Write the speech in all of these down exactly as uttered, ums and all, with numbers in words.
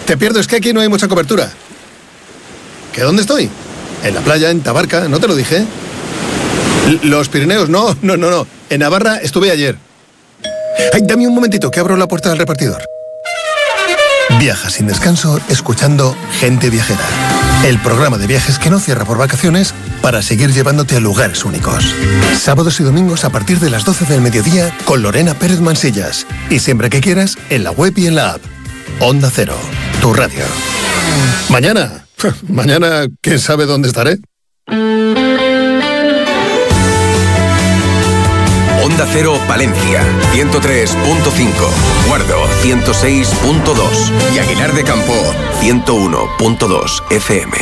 Te pierdo, es que aquí no hay mucha cobertura. ¿Que dónde estoy? En la playa, en Tabarca, ¿no te lo dije? L- Los Pirineos, no, no, no, no. En Navarra estuve ayer. Ay, dame un momentito, que abro la puerta del repartidor. Viaja sin descanso escuchando Gente Viajera. El programa de viajes que no cierra por vacaciones para seguir llevándote a lugares únicos. Sábados y domingos a partir de las doce del mediodía con Lorena Pérez Mansillas. Y siempre que quieras, en la web y en la app. Onda Cero, tu radio. Mañana, mañana, ¿quién sabe dónde estaré? Onda Cero Palencia, ciento tres punto cinco, Guardo, ciento seis punto dos y Aguilar de Campo, ciento uno punto dos F M.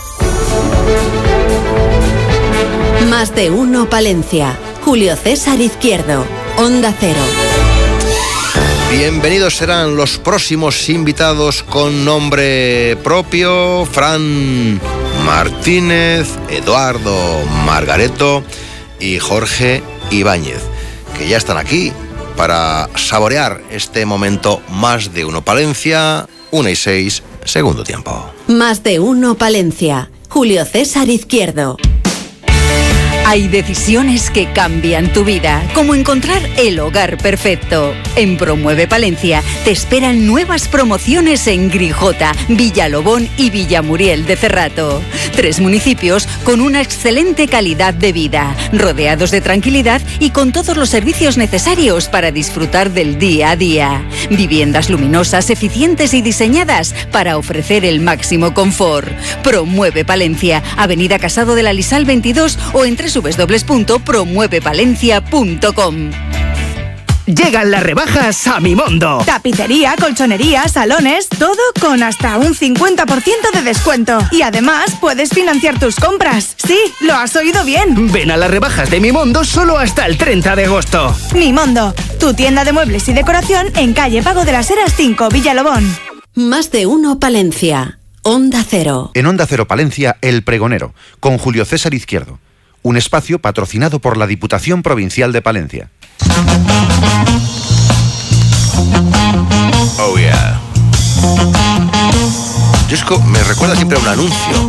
Más de uno Palencia. Julio César Izquierdo, Onda Cero. Bienvenidos serán los próximos invitados con nombre propio: Fran Martínez, Eduardo Margareto y Jorge Ibáñez, que ya están aquí para saborear este momento. Más de uno Palencia, una y seis, segundo tiempo. Más de uno Palencia. Julio César Izquierdo. Hay decisiones que cambian tu vida, como encontrar el hogar perfecto. En Promueve Palencia te esperan nuevas promociones en Grijota, Villalobón y Villamuriel de Cerrato. Tres municipios con una excelente calidad de vida, rodeados de tranquilidad y con todos los servicios necesarios para disfrutar del día a día. Viviendas luminosas, eficientes y diseñadas para ofrecer el máximo confort. Promueve Palencia, Avenida Casado de la Lisal veintidós o en doble u doble u doble u punto promueve palencia punto com. Llegan las rebajas a Mimondo. Tapicería, colchonería, salones, todo con hasta un cincuenta por ciento de descuento. Y además puedes financiar tus compras. Sí, lo has oído bien. Ven a las rebajas de Mimondo solo hasta el treinta de agosto. Mimondo, tu tienda de muebles y decoración en calle Pago de las Heras cinco, Villalobón. Más de uno Palencia. Onda Cero. En Onda Cero Palencia, El Pregonero, con Julio César Izquierdo. Un espacio patrocinado por la Diputación Provincial de Palencia. Oh yeah. Jusco me recuerda siempre a un anuncio.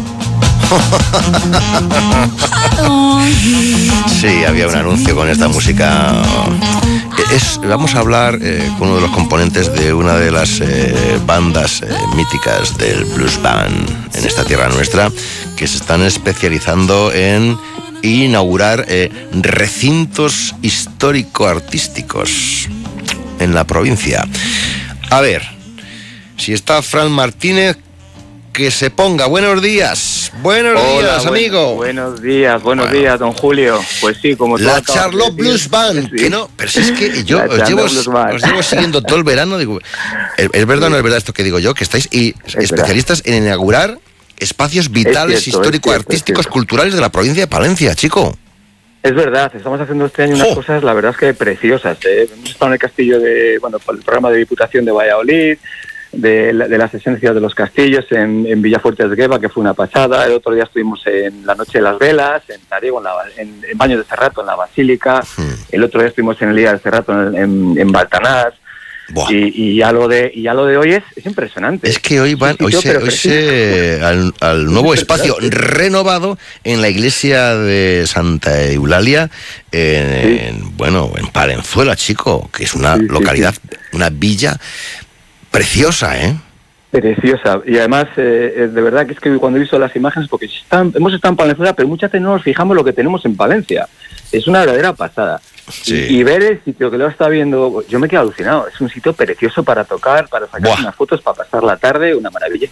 Sí, había un anuncio con esta música. Es, vamos a hablar eh, con uno de los componentes de una de las eh, bandas eh, míticas del blues band en esta tierra nuestra, que se están especializando en inaugurar eh, recintos histórico-artísticos en la provincia. A ver, si está Fran Martínez, que se ponga. Buenos días, buenos Hola, días, buen, amigo. Buenos días, buenos bueno. días, don Julio. Pues sí, como la Charlotte Blues Band, sí. Que no, pero si es que yo os llevo, os llevo siguiendo todo el verano. Digo, ¿es, es verdad o no es verdad esto que digo yo? Que estáis y es especialistas verdad. En inaugurar espacios vitales, cierto, histórico-artísticos, culturales de la provincia de Palencia, chico. Es verdad, estamos haciendo este año unas oh. cosas, la verdad es que preciosas. ¿eh? Hemos estado en el castillo de, bueno, por el programa de Diputación de Valladolid, de, la, de las esencias de los castillos en, en Villafuerte de Gueva, que fue una pasada. El otro día estuvimos en la Noche de las Velas, en Tariego, en, la, en, en Baños de Cerrato, en la Basílica. Hmm. El otro día estuvimos en el Día de Cerrato, en, en, en Baltanás. Y, y ya lo de y ya lo de hoy es, es impresionante. Es que hoy van hoy se, hoy se al, al nuevo espacio renovado en la iglesia de Santa Eulalia en, sí. en, bueno en Palenzuela, chico, que es una sí, localidad, sí, sí. una villa preciosa, ¿eh? Preciosa. Y además, eh, de verdad que es que cuando he visto las imágenes, porque están, hemos estado en Palenzuela, pero muchas veces no nos fijamos lo que tenemos en Palencia. Es una verdadera pasada. Sí. Y, y ver el sitio que lo está viendo, yo me quedo alucinado. Es un sitio precioso para tocar, para sacar Buah. unas fotos, para pasar la tarde, una maravilla.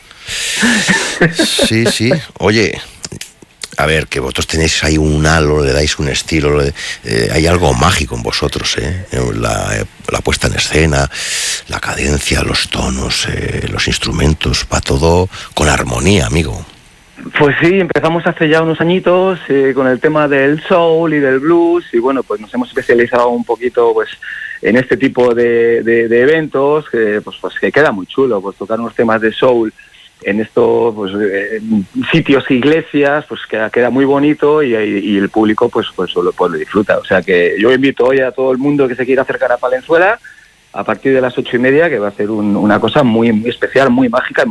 Sí, sí. Oye, a ver, que vosotros tenéis ahí un halo, le dais un estilo, le, eh, hay algo mágico en vosotros, ¿eh? La, eh, la puesta en escena, la cadencia, los tonos, eh, los instrumentos, va todo con armonía, amigo. Pues sí, empezamos hace ya unos añitos eh, con el tema del soul y del blues y bueno, pues nos hemos especializado un poquito pues en este tipo de, de, de eventos que pues, pues que queda muy chulo, pues tocar unos temas de soul en estos pues, eh, sitios, iglesias, pues queda, queda muy bonito y, y, y el público pues, pues, lo, pues lo disfruta. O sea que yo invito hoy a todo el mundo que se quiera acercar a Palenzuela a partir de las ocho y media, que va a ser un, una cosa muy, muy especial, muy mágica.